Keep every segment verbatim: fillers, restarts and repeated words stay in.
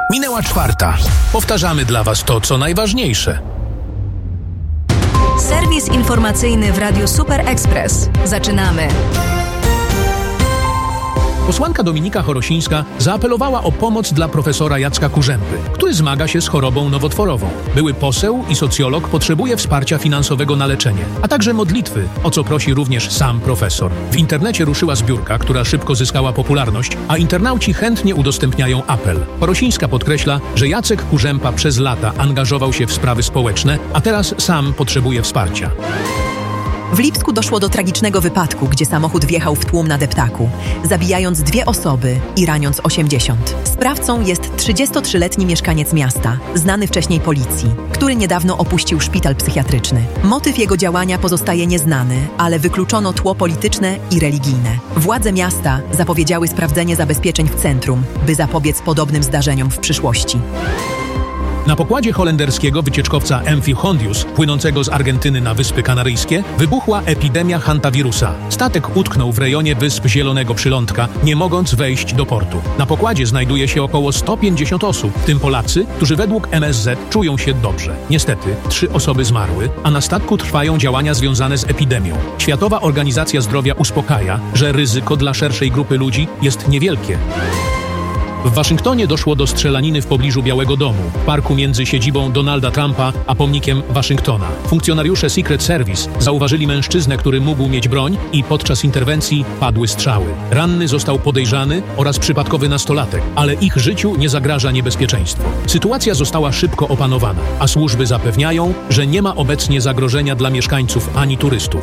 Minęła czwarta. Powtarzamy dla Was to, co najważniejsze. Serwis informacyjny w Radiu Super Express. Zaczynamy. Posłanka Dominika Chorosińska zaapelowała o pomoc dla profesora Jacka Kurzępy, który zmaga się z chorobą nowotworową. Były poseł i socjolog potrzebuje wsparcia finansowego na leczenie, a także modlitwy, o co prosi również sam profesor. W internecie ruszyła zbiórka, która szybko zyskała popularność, a internauci chętnie udostępniają apel. Chorosińska podkreśla, że Jacek Kurzępa przez lata angażował się w sprawy społeczne, a teraz sam potrzebuje wsparcia. W Lipsku doszło do tragicznego wypadku, gdzie samochód wjechał w tłum na deptaku, zabijając dwie osoby i raniąc osiemdziesiąt. Sprawcą jest trzydziestotrzyletni mieszkaniec miasta, znany wcześniej policji, który niedawno opuścił szpital psychiatryczny. Motyw jego działania pozostaje nieznany, ale wykluczono tło polityczne i religijne. Władze miasta zapowiedziały sprawdzenie zabezpieczeń w centrum, by zapobiec podobnym zdarzeniom w przyszłości. Na pokładzie holenderskiego wycieczkowca Emfi Hondius, płynącego z Argentyny na Wyspy Kanaryjskie, wybuchła epidemia hantawirusa. Statek utknął w rejonie Wysp Zielonego Przylądka, nie mogąc wejść do portu. Na pokładzie znajduje się około sto pięćdziesiąt osób, w tym Polacy, którzy według M S Z czują się dobrze. Niestety, trzy osoby zmarły, a na statku trwają działania związane z epidemią. Światowa Organizacja Zdrowia uspokaja, że ryzyko dla szerszej grupy ludzi jest niewielkie. W Waszyngtonie doszło do strzelaniny w pobliżu Białego Domu, w parku między siedzibą Donalda Trumpa a pomnikiem Waszyngtona. Funkcjonariusze Secret Service zauważyli mężczyznę, który mógł mieć broń i podczas interwencji padły strzały. Ranny został podejrzany oraz przypadkowy nastolatek, ale ich życiu nie zagraża niebezpieczeństwo. Sytuacja została szybko opanowana, a służby zapewniają, że nie ma obecnie zagrożenia dla mieszkańców ani turystów.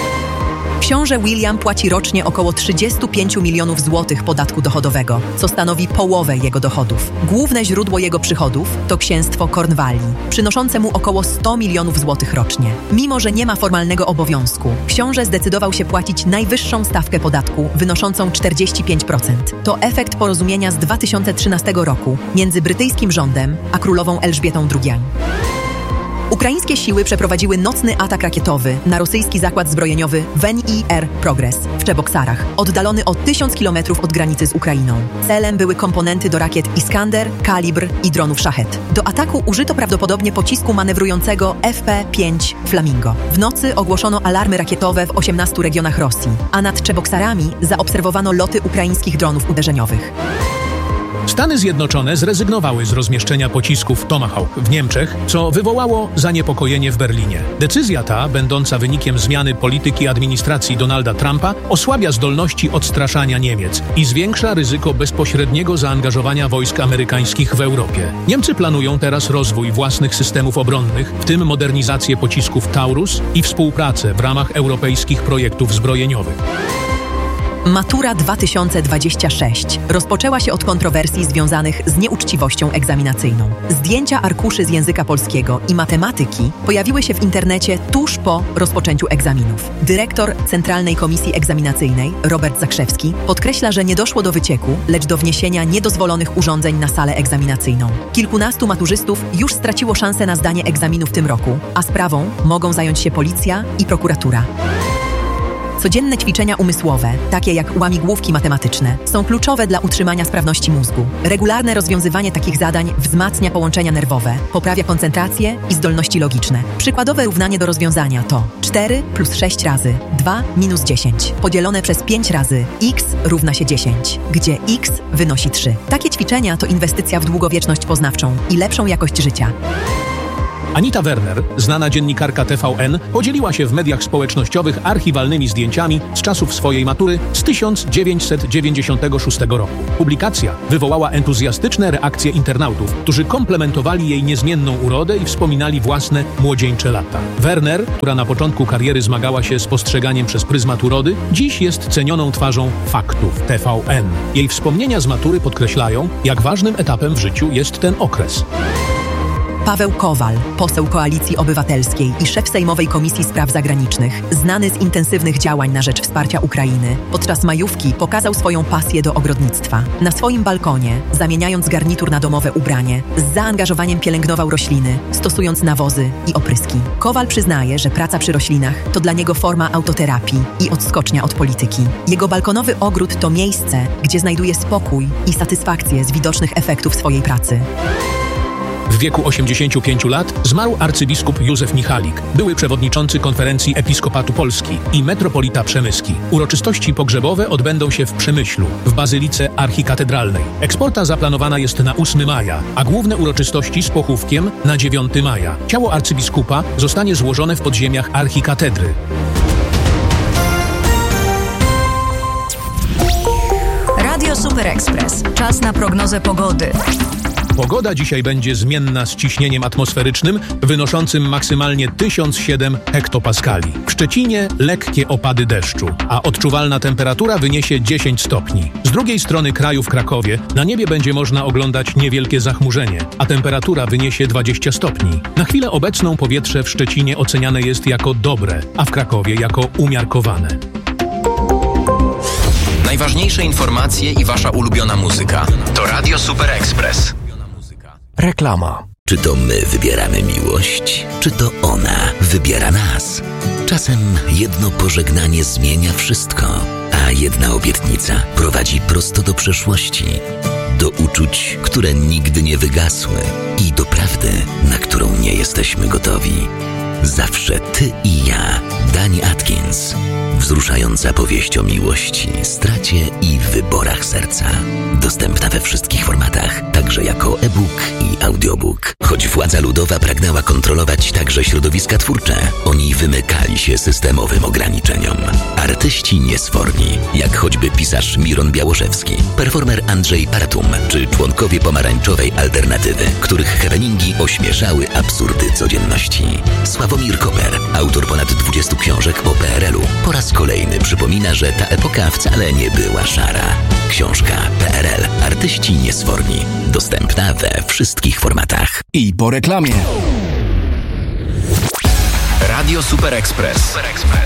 Książę William płaci rocznie około trzydzieści pięć milionów złotych podatku dochodowego, co stanowi połowę jego dochodów. Główne źródło jego przychodów to księstwo Cornwalli, przynoszące mu około sto milionów złotych rocznie. Mimo że nie ma formalnego obowiązku, książę zdecydował się płacić najwyższą stawkę podatku, wynoszącą czterdzieści pięć procent. To efekt porozumienia z dwa tysiące trzynastego roku między brytyjskim rządem a królową Elżbietą drugią. Ukraińskie siły przeprowadziły nocny atak rakietowy na rosyjski zakład zbrojeniowy W N I R Progress w Czeboksarach, oddalony o tysiąc kilometrów od granicy z Ukrainą. Celem były komponenty do rakiet Iskander, Kalibr i dronów Szachet. Do ataku użyto prawdopodobnie pocisku manewrującego F P pięć Flamingo. W nocy ogłoszono alarmy rakietowe w osiemnastu regionach Rosji, a nad Czeboksarami zaobserwowano loty ukraińskich dronów uderzeniowych. Stany Zjednoczone zrezygnowały z rozmieszczenia pocisków Tomahawk w Niemczech, co wywołało zaniepokojenie w Berlinie. Decyzja ta, będąca wynikiem zmiany polityki administracji Donalda Trumpa, osłabia zdolności odstraszania Niemiec i zwiększa ryzyko bezpośredniego zaangażowania wojsk amerykańskich w Europie. Niemcy planują teraz rozwój własnych systemów obronnych, w tym modernizację pocisków Taurus i współpracę w ramach europejskich projektów zbrojeniowych. Matura dwa tysiące dwadzieścia sześć rozpoczęła się od kontrowersji związanych z nieuczciwością egzaminacyjną. Zdjęcia arkuszy z języka polskiego i matematyki pojawiły się w internecie tuż po rozpoczęciu egzaminów. Dyrektor Centralnej Komisji Egzaminacyjnej, Robert Zakrzewski, podkreśla, że nie doszło do wycieku, lecz do wniesienia niedozwolonych urządzeń na salę egzaminacyjną. Kilkunastu maturzystów już straciło szansę na zdanie egzaminu w tym roku, a sprawą mogą zająć się policja i prokuratura. Codzienne ćwiczenia umysłowe, takie jak łamigłówki matematyczne, są kluczowe dla utrzymania sprawności mózgu. Regularne rozwiązywanie takich zadań wzmacnia połączenia nerwowe, poprawia koncentrację i zdolności logiczne. Przykładowe równanie do rozwiązania to cztery plus sześć razy dwa minus dziesięć, podzielone przez pięć razy x równa się dziesięć, gdzie x wynosi trzy. Takie ćwiczenia to inwestycja w długowieczność poznawczą i lepszą jakość życia. Anita Werner, znana dziennikarka T V N, podzieliła się w mediach społecznościowych archiwalnymi zdjęciami z czasów swojej matury z tysiąc dziewięćset dziewięćdziesiątego szóstego roku. Publikacja wywołała entuzjastyczne reakcje internautów, którzy komplementowali jej niezmienną urodę i wspominali własne młodzieńcze lata. Werner, która na początku kariery zmagała się z postrzeganiem przez pryzmat urody, dziś jest cenioną twarzą faktów T V N. Jej wspomnienia z matury podkreślają, jak ważnym etapem w życiu jest ten okres. Paweł Kowal, poseł Koalicji Obywatelskiej i szef Sejmowej Komisji Spraw Zagranicznych, znany z intensywnych działań na rzecz wsparcia Ukrainy, podczas majówki pokazał swoją pasję do ogrodnictwa. Na swoim balkonie, zamieniając garnitur na domowe ubranie, z zaangażowaniem pielęgnował rośliny, stosując nawozy i opryski. Kowal przyznaje, że praca przy roślinach to dla niego forma autoterapii i odskocznia od polityki. Jego balkonowy ogród to miejsce, gdzie znajduje spokój i satysfakcję z widocznych efektów swojej pracy. W wieku osiemdziesięciu pięciu lat zmarł arcybiskup Józef Michalik, były przewodniczący Konferencji Episkopatu Polski i metropolita przemyski. Uroczystości pogrzebowe odbędą się w Przemyślu, w Bazylice Archikatedralnej. Eksporta zaplanowana jest na ósmego maja, a główne uroczystości z pochówkiem na dziewiątego maja. Ciało arcybiskupa zostanie złożone w podziemiach archikatedry. Radio Super Express. Czas na prognozę pogody. Pogoda dzisiaj będzie zmienna z ciśnieniem atmosferycznym wynoszącym maksymalnie tysiąc siedem hektopaskali. W Szczecinie lekkie opady deszczu, a odczuwalna temperatura wyniesie dziesięć stopni. Z drugiej strony kraju w Krakowie na niebie będzie można oglądać niewielkie zachmurzenie, a temperatura wyniesie dwadzieścia stopni. Na chwilę obecną powietrze w Szczecinie oceniane jest jako dobre, a w Krakowie jako umiarkowane. Najważniejsze informacje i wasza ulubiona muzyka to Radio Super Express. Reklama. Czy to my wybieramy miłość, czy to ona wybiera nas? Czasem jedno pożegnanie zmienia wszystko, a jedna obietnica prowadzi prosto do przeszłości, do uczuć, które nigdy nie wygasły i do prawdy, na którą nie jesteśmy gotowi. Zawsze ty i ja. Dani Atkins. Wzruszająca powieść o miłości, stracie i wyborach serca. Dostępna we wszystkich formatach, także jako e-book i audiobook. Choć władza ludowa pragnęła kontrolować także środowiska twórcze, oni wymykali się systemowym ograniczeniom. Artyści niesforni, jak choćby pisarz Miron Białoszewski, performer Andrzej Paratum, czy członkowie pomarańczowej alternatywy, których happeningi ośmieszały absurdy codzienności. Sławomir Koper, autor ponad dwudziestu książek o P R L u, po raz kolejny przypomina, że ta epoka wcale nie była szara. Książka P R L. Artyści niesforni. Dostępna we wszystkich formatach. I po reklamie. Radio Super Express.